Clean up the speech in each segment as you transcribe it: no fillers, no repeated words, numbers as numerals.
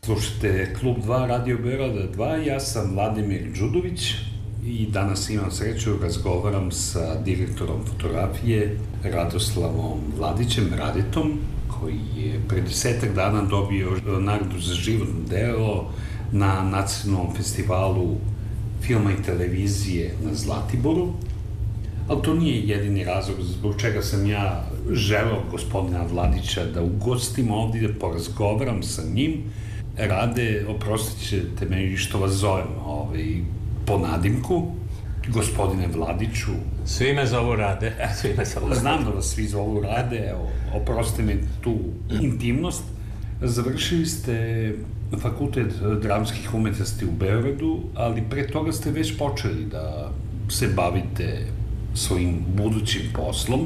Slušajte Klub 2 Radio Beograda 2, ja sam Vladimir Đudović i danas imam sreću razgovaram sa direktorom fotografije Radoslavom Vladićem Raditom, koji je pre 10 dana dobio nagradu za životno delo na Nacionalnom festivalu filma i televizije na Zlatiboru. Ali to nije jedini razlog zbog čega sam ja želeo gospodina Vladića da ugostim ovdje, da porazgovaram sa njim. Rade, oprostit ćete me što vas zovem po nadimku, gospodine Vladiću. Svi me zovu Rade. Znam da vas svi zovu Rade, evo, oprostite mi tu intimnost. Završili ste Fakultet dramskih umetnosti u Beogradu, ali pre toga ste već počeli da se bavite svojim budućim poslom.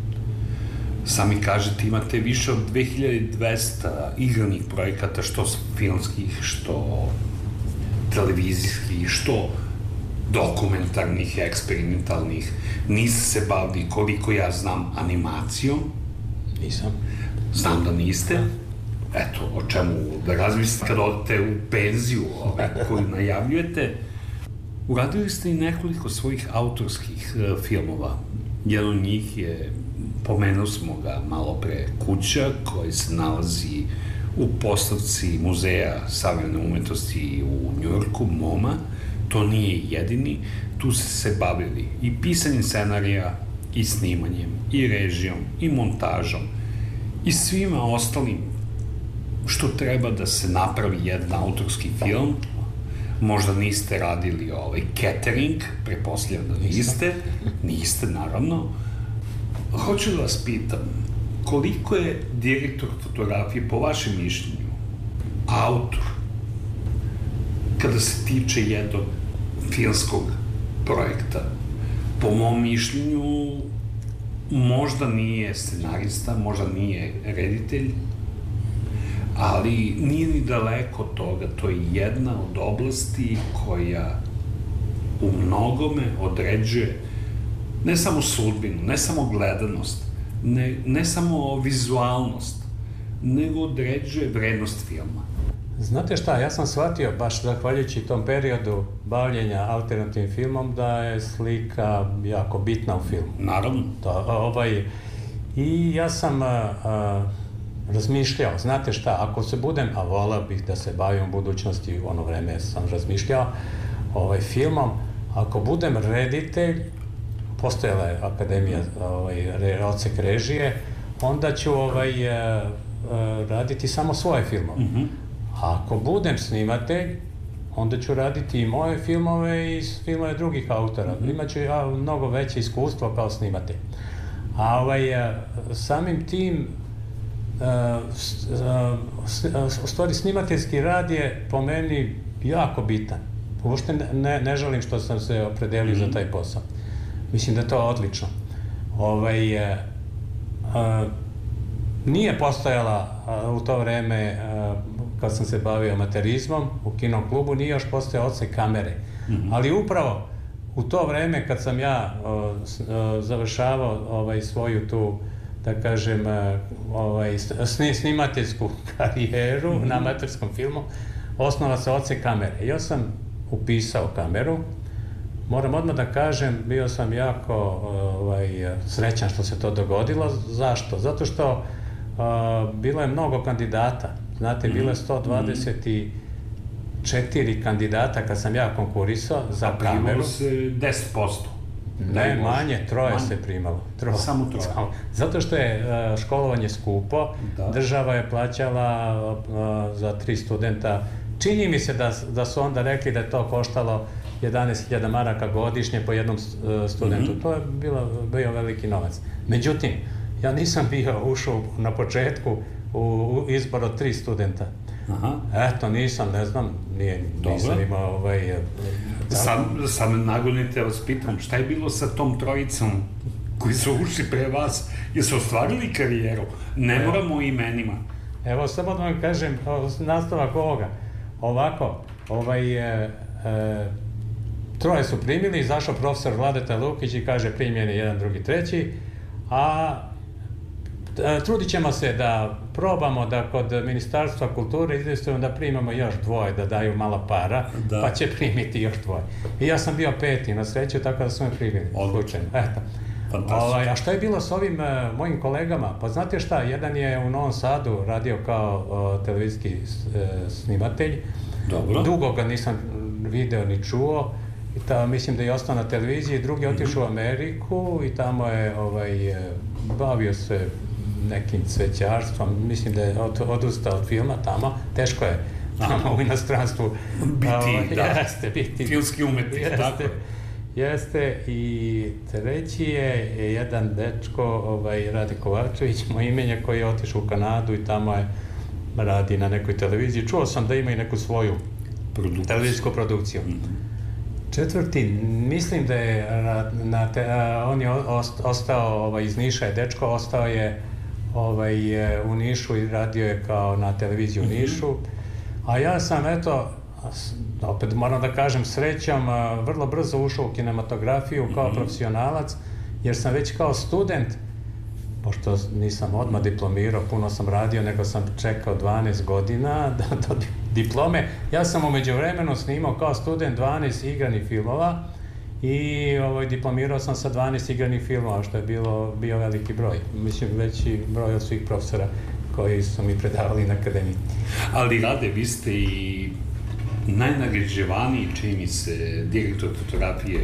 Sami kažete, imate više od 2200 igranih projekata, što filmskih, što televizijskih, što dokumentarnih, eksperimentalnih. Niste se bavili, koliko ja znam, animacijom. Nisam. Znam da niste. Eto, o čemu da razmislite kad odete u penziju koju najavljujete. Uradili ste i nekoliko svojih autorskih filmova. Jedan od njih je, pomenuo smo ga malo pre, Kuća, koji se nalazi u postavci Muzeja savremene umetnosti u Njujorku, MoMA. To nije jedini. Tu ste se bavili i pisanjem scenarija, i snimanjem, i režijom, i montažom, i svima ostalim što treba da se napravi jedan autorski film. Možda niste radili catering, pretpostavljam da niste naravno. Hoću da vas pitam, koliko je direktor fotografije, po vašem mišljenju, autor, kada se tiče jednog filmskog projekta? Po mom mišljenju, možda nije scenarista, možda nije reditelj, ali nije ni daleko od toga. To je jedna od oblasti koja u mnogome određuje ne samo sudbinu, ne samo gledanost, ne samo vizualnost, nego određuje vrednost filma. Znate šta, ja sam shvatio, baš zahvaljujući tom periodu bavljenja alternativnim filmom, da je slika jako bitna u filmu. Naravno. I ja sam razmišljao, znate šta, ako se budem, a volao bih da se bavim u budućnosti, u ono vreme sam razmišljao filmom, ako budem reditelj, postojala je akademija, odsek režije, onda ću raditi samo svoje filmove. A ako budem snimatelj, onda ću raditi i moje filmove i filmove drugih autora. Imaću mnogo veće iskustvo kao snimatelj. A samim tim, u stvari snimateljski rad je po meni jako bitan. Uopšte ne žalim što sam se opredelio za taj posao. Mislim da je to odlično. Nije postojala u to vreme, kad sam se bavio amaterizmom u Kino klubu, nije još postojao odsek kamere. Ali upravo u to vreme kad sam ja završavao svoju tu, da kažem, snimateljsku karijeru na amaterskom filmu, osnova se odsek kamere. Ja sam upisao kameru. Moram odmah da kažem, bio sam jako srećan što se to dogodilo. Zašto? Zato što bilo je mnogo kandidata. Znate, bilo je 124 kandidata kad sam ja konkurisao za kameru. Primalo se 10%. Ne, manje, troje se primalo. Samo troje. Zato što je školovanje skupo, država je plaćala za 3 studenta. Čini mi se da su onda rekli da je to koštalo 11.000 maraka godišnje po jednom studentu. To je bio veliki novac. Međutim, ja nisam ušao na početku u izbor od 3 studenta. Eto, nisam, ne znam, nisam imao Sad me nagonite, vas pitam, šta je bilo sa tom trojicom koji su ušli pre vas? Jesu ostvarili karijeru? Ne moramo o imenima. Evo, samo da vam kažem, nastavak ovoga. Ovako, troje su primili, izašao profesor Vladeta Lukić i kaže primljeni 1, 2, 3, a trudit ćemo se da probamo da kod Ministarstva kulture izvestujemo da primamo još dvoje, da daju malo para, pa će primiti još dvoje. I ja sam bio peti na sreću, tako da su me primili. Odlično. Eto. Fantastično. A što je bilo s ovim mojim kolegama? Pa znate šta, jedan je u Novom Sadu radio kao televizijski snimatelj. Dobro. Dugo ga nisam video ni čuo. Mislim da je ostao na televiziji. Drugi je otišao u Ameriku i tamo je bavio se nekim cvećarstvom. Mislim da je odustao od filma tamo. Teško je tamo u inostranstvu. Jeste, biti. Filmski umetnik, tako je. Jeste, i treći je jedan dečko, Rade Kovačević, moje imenje, koji je otišao u Kanadu i tamo radi na nekoj televiziji. Čuo sam da ima i neku svoju televizijsku produkciju. Četvrti, mislim da je on je ostao iz Niša, je dečko, ostao je u Nišu i radio je kao na televiziji u Nišu, a ja sam, opet moram da kažem, srećom, vrlo brzo ušao u kinematografiju kao profesionalac, jer sam već kao student, pošto nisam odmah diplomirao, puno sam radio, nego sam čekao 12 godina do diplome. Ja sam u međuvremenu snimao kao student 12 igranih filmova i diplomirao sam sa 12 igranih filmova, što je bio veliki broj. Mislim, veći broj od svih profesora koji su mi predavali na akademiji. Ali Rade, vi ste i najnagrađivaniji, čini mi se, direktor fotografije,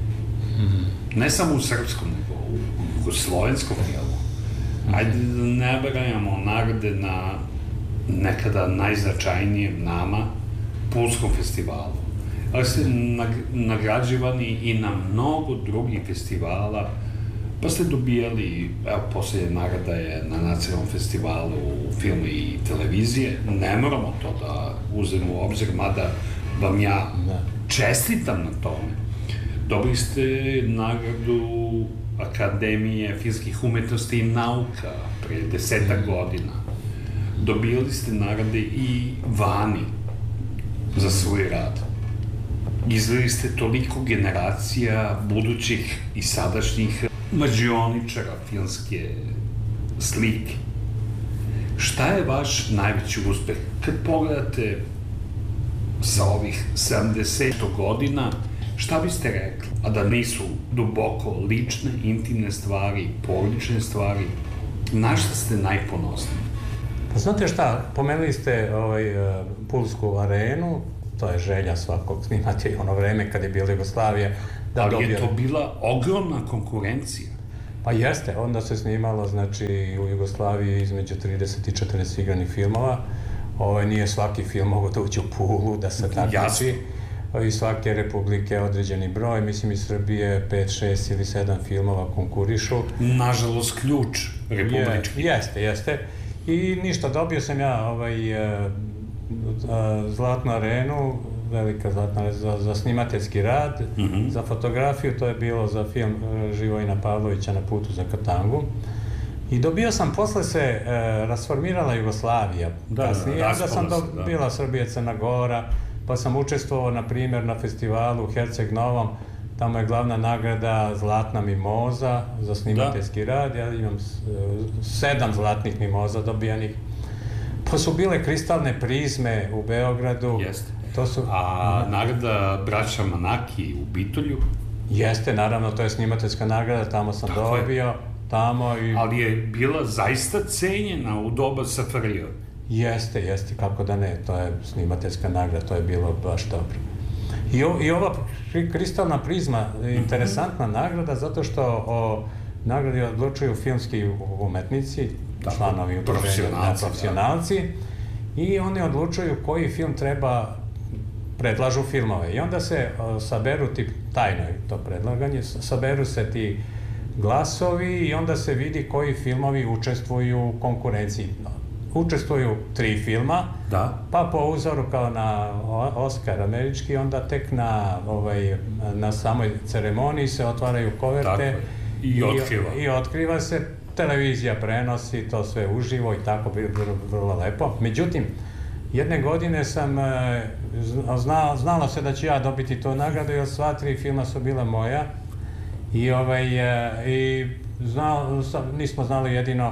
ne samo u srpskom, nego u slovenskom filmu. Ajde da ne brajamo nagrade na nekada najznačajnijem nama Pulskom festivalu. Ali ste nagrađivani i na mnogo drugih festivala, pa ste dobijali, evo, posljednja nagrada je na nacionalnom festivalu filma i televizije. Ne moramo to da uzmemo u obzir, mada vam ja čestitam na tome. Dobili ste nagradu Akademije filmskih umetnosti i nauka pre 10 godina. Dobili ste nagrade i vani za svoj rad. Izveli ste toliko generacija budućih i sadašnjih mađioničara filmske slike. Šta je vaš najveći uspeh? Kad pogledate sa ovih 70 godina, šta biste rekli? A da nisu duboko lične, intimne stvari, porodične stvari, na šta ste najponosniji? Pa znate šta, pomenuli ste Pulsku arenu, to je želja svakog snimatelja u ono vreme kad je bila Jugoslavija. Ali je to bila ogromna konkurencija. Pa jeste, onda se snimalo, znači, u Jugoslaviji između 30 i 40 igranih filmova. Nije svaki film mogo da uđe u Pulu, da se takmiči. I svake republike određeni broj, mislim iz Srbije 5, 6 ili 7 filmova konkurišu. Nažalost, ključ republički. Jeste. I ništa, dobio sam ja Zlatnu arenu, velika Zlatna arena za snimateljski rad, za fotografiju, to je bilo za film Živojina Pavlovića Na putu za Katangu. I dobio sam, posle se rasformirala Jugoslavija, kasnije, onda sam bila Srbija, Crna Gora, pa sam učestvovao, na primjer, na festivalu u Herceg Novom, tamo je glavna nagrada Zlatna mimoza za snimateljski rad, ja imam 7 zlatnih mimoza dobijanih. Pa su bile kristalne prizme u Beogradu. Jeste. A nagrada braća Manaki u Bitolju? Jeste, naravno, to je snimateljska nagrada, tamo sam dobio. Ali je bila zaista cenjena u doba SFRJ. Jeste, kako da ne, to je snimateljska nagrada, to je bilo baš dobro. I ova kristalna prizma je interesantna nagrada zato što o nagradi odlučuju filmski umetnici, članovi udruženja, profesionalci, i oni odlučuju koji film treba, predlažu filmove. I onda se saberu, tajno je to predlaganje, saberu se ti glasovi i onda se vidi koji filmovi učestvuju u konkurenciji. Učestvuju 3 filma, pa po uzoru kao na Oskar američki, onda tek na samoj ceremoniji se otvaraju koverte i otkriva se, televizija prenosi to sve uživo i tako, vrlo lepo. Međutim, jedne godine sam, znalo se da ću ja dobiti tu nagradu, jer sva 3 filma su bila moja i nismo znali jedino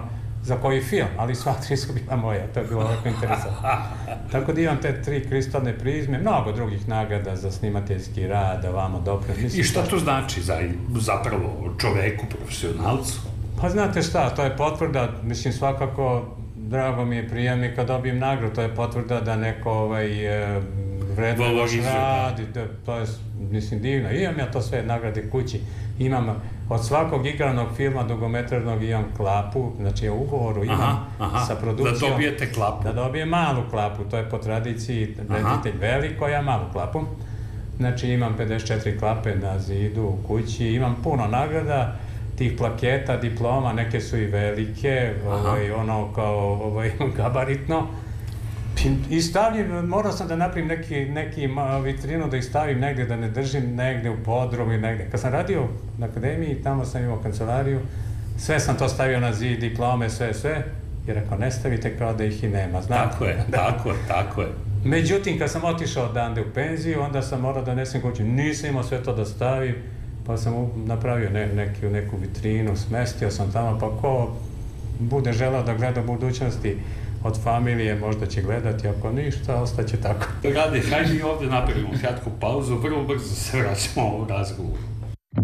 za koji film, ali sva 3 su bila moja, to je bilo ovako interesantno. Tako da imam te 3 kristalne prizme, mnogo drugih nagrada za snimateljski rad, ovamo doprinos. I šta to znači zapravo čoveku, profesionalcu? Pa znate šta, to je potvrda, mislim svakako, drago mi je prijemni kad dobijem nagradu, to je potvrda da neko vredno vaš rad, to je, mislim, divno. Imam ja to sve nagrade kući, imam od svakog igranog filma dugometražnog imam klapu, znači u ugovoru imam sa produkcijom. Da dobijete klapu? Da dobijem malu klapu, to je po tradiciji reditelj veliko, ja malu klapu. Znači imam 54 klape na zidu u kući, imam puno nagrada, tih plaketa, diploma, neke su i velike, ono kao gabaritno. I stavljam, morao sam da napravim neki vitrinu, da ih stavim negde, da ne držim negde u podrumu i negde. Kad sam radio na akademiji, tamo sam imao kancelariju, sve sam to stavio na zid, diplome, sve, jer ako ne stavite kao da ih i nema, znate. Tako je. Međutim, kad sam otišao odande u penziju, onda sam morao da nesem kuću, nisam imao sve to da stavim, pa sam napravio neku vitrinu, smestio sam tamo, pa ko bude želeo da gleda u budućnosti od familije, možda će gledati, ako ništa, ostaće tako. Rade, hajde mi ovde napravimo kratku pauzu, vrlo brzo se vraćamo u razgovor.